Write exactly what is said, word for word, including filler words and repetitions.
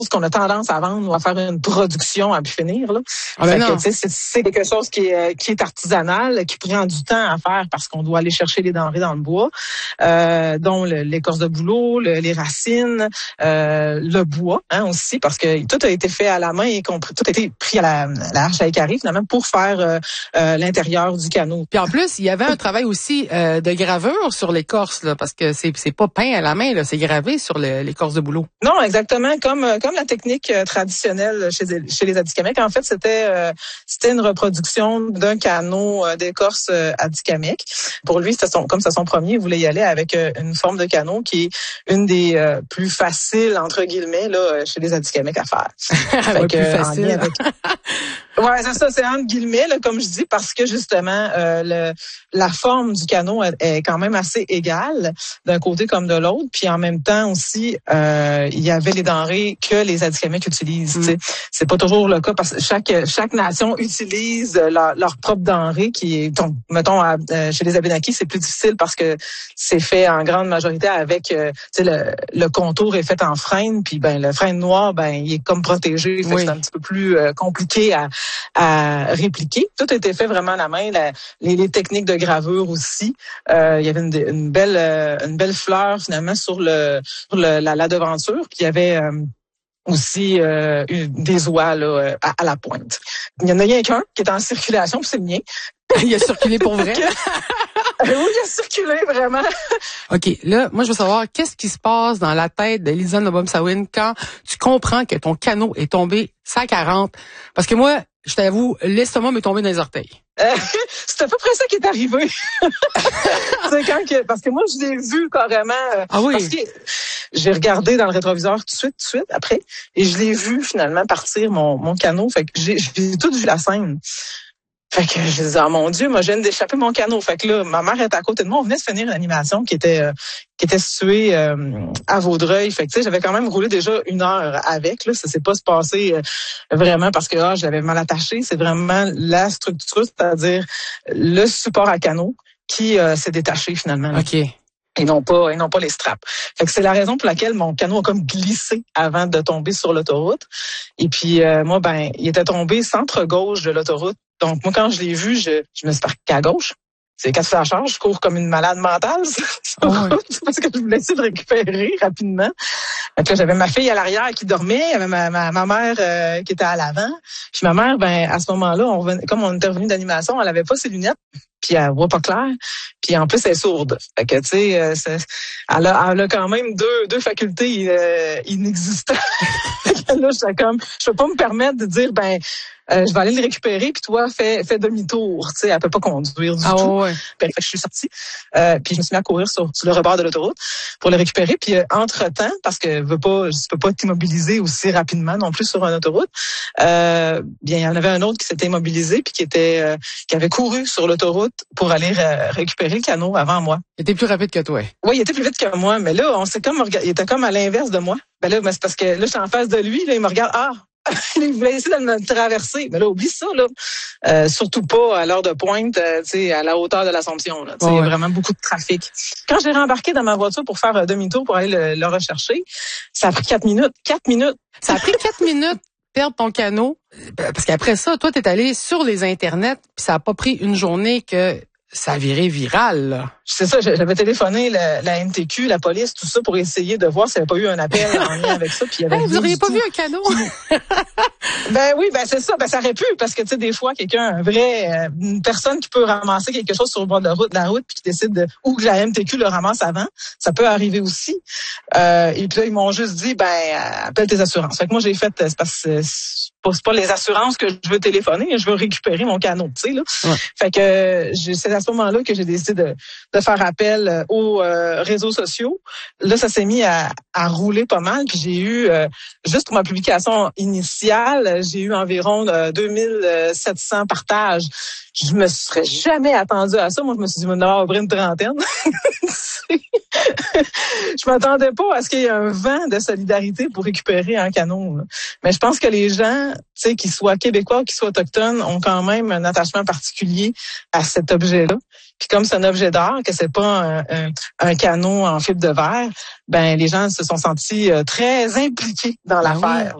qu'on a tendance à vendre ou à faire une production à pu finir. Là. Ah ben que, non. c'est, c'est quelque chose qui est, qui est artisanal, qui prend du temps à faire parce qu'on doit aller chercher les denrées dans le bois, euh, dont le, l'écorce de bouleau, le, les racines, euh, le bois hein, aussi, parce que tout a été fait à la main, y compris tout a été pris à la, à la hache à écailler finalement pour faire euh, euh, l'intérieur du canot. Puis en plus, il y avait un travail aussi euh, de gravure sur l'écorce, là, parce que c'est c'est pas peint à la main, là, c'est gravé sur le, l'écorce de bouleau. Non, exactement, comme comme la technique euh, traditionnelle chez chez les Atikamekw. En fait, c'était euh, c'était une reproduction d'un canot euh, d'écorce euh, Atikamekw. Pour lui, c'était son, comme c'est son premier, il voulait y aller avec euh, une forme de canot qui est une des euh, plus faciles entre guillemets là chez les Atikamekw à faire. Fait ouais, que, plus facile. Avec... Ouais, c'est ça, c'est entre guillemets là, comme je dis, parce que justement euh, le la forme du canot est, est quand même assez égale d'un côté comme de l'autre, puis en même temps aussi euh, il y avait les denrées que les Atikamekw utilisent. Mm. C'est pas toujours le cas parce que chaque chaque nation utilise leur, leur propre denrée qui est donc mettons à, euh, chez les Abénaquis c'est plus difficile parce que c'est fait en grande majorité avec euh, tu sais le le contour est fait en frêne, puis ben le frêne noir ben il est comme protégé, fait oui. que c'est un petit peu plus euh, compliqué à à répliquer. Tout a été fait vraiment à la main, la, les, les techniques de gravure aussi. Euh, il y avait une, une belle euh, une belle fleur finalement sur le sur le, la, la devanture, puis il y avait euh, aussi euh, des oies là, à, à la pointe. Il y en a rien qu'un qui est en circulation, puis c'est le mien. Il a circulé pour vrai? Oui, il a circulé vraiment. OK, là, moi, je veux savoir, qu'est-ce qui se passe dans la tête de Lisanne Lebomsawin quand tu comprends que ton canot est tombé cent quarante? Parce que moi, je t'avoue, l'estomac m'est tombé dans les orteils. Euh, c'est à peu près ça qui est arrivé. C'est quand que, parce que moi, je l'ai vu carrément. Ah oui? Parce que j'ai regardé dans le rétroviseur tout de suite, tout de suite, après, et je l'ai vu finalement partir mon, mon canot. Fait que j'ai, j'ai tout vu la scène. Fait que je disais, oh mon Dieu, moi, je viens d'échapper mon canot. Fait que là, ma mère était à côté de moi. On venait de finir une animation qui était euh, qui était située euh, à Vaudreuil. Fait que tu sais, j'avais quand même roulé déjà une heure avec. Là, ça s'est pas se passé euh, vraiment parce que ah, je l'avais mal attaché. C'est vraiment la structure, c'est-à-dire le support à canot qui euh, s'est détaché finalement. Là. OK. Et non pas, et non pas les straps. Fait que c'est la raison pour laquelle mon canot a comme glissé avant de tomber sur l'autoroute. Et puis euh, moi, ben, il était tombé centre gauche de l'autoroute. Donc moi, quand je l'ai vu, je, je me suis parquée à gauche. C'est quand tu fais la charge, je cours comme une malade mentale sur oh route ouais. parce que je voulais essayer de récupérer rapidement. Donc là, j'avais ma fille à l'arrière qui dormait, il y avait ma, ma, ma mère euh, qui était à l'avant. Puis ma mère, ben à ce moment-là, on venait, comme on était revenu d'animation, elle avait pas ses lunettes, puis elle voit pas clair, puis en plus elle est sourde. Fait que tu sais, euh, elle, a, elle a quand même deux deux facultés euh, inexistantes. Là, j'étais comme, je peux pas me permettre de dire ben euh, je vais aller le récupérer, puis toi fais fais demi-tour. Tu sais, elle peut pas conduire du ah, tout. Ouais. Fait que je suis sortie, euh, puis je me suis mis à courir sur, sur le rebord de l'autoroute pour le récupérer. Puis euh, entre-temps, parce que veux pas, je peux pas t'immobiliser aussi rapidement non plus sur une autoroute, euh, bien il y en avait un autre qui s'était immobilisé puis qui était euh, qui avait couru sur l'autoroute pour aller ré- récupérer le canot avant moi. Il était plus rapide que toi. Oui, il était plus vite que moi, mais là on s'est comme il était comme à l'inverse de moi. Ben là, ben c'est parce que là je suis en face de lui, là il me regarde, ah il voulait essayer de me traverser. Mais là, oublie ça, là. Euh, surtout pas à l'heure de pointe, euh, tu sais, à la hauteur de l'Assomption, là. Tu sais, oh ouais. Il y a vraiment beaucoup de trafic. Quand j'ai rembarqué dans ma voiture pour faire un demi-tour pour aller le, le rechercher, ça a pris quatre minutes. Quatre minutes. Ça a pris quatre minutes perdre ton canot. Parce qu'après ça, toi, t'es allé sur les internets, puis ça a pas pris une journée que ça a viré viral, là. C'est ça, j'avais téléphoné la, la M T Q, la police, tout ça pour essayer de voir s'il n'y avait pas eu un appel en lien avec ça. Puis il y avait hey, vous n'auriez pas tout. Vu un canot? Ben oui, ben c'est ça, ben ça aurait pu parce que tu sais des fois quelqu'un, un vrai, une personne qui peut ramasser quelque chose sur le bord de la route, de la route puis qui décide de ou que la M T Q le ramasse avant, ça peut arriver aussi. Euh, et puis là ils m'ont juste dit ben appelle tes assurances. Fait que moi j'ai fait c'est parce que c'est pas les assurances que je veux téléphoner, je veux récupérer mon canot, tu sais là. Ouais. Fait que c'est à ce moment-là que j'ai décidé de, de faire appel aux euh, réseaux sociaux. Là, ça s'est mis à, à rouler pas mal. Puis j'ai eu, euh, juste pour ma publication initiale, j'ai eu environ euh, deux mille sept cents partages. Je me serais jamais attendue à ça. Moi, je me suis dit, on va avoir une trentaine. Je m'attendais pas à ce qu'il y ait un vent de solidarité pour récupérer un canot. Là. Mais je pense que les gens, tu sais, qu'ils soient québécois ou qu'ils soient autochtones, ont quand même un attachement particulier à cet objet-là. Puis comme c'est un objet d'art, que c'est pas un, un, un canot en fibre de verre, ben les gens se sont sentis très impliqués dans Ben l'affaire. oui.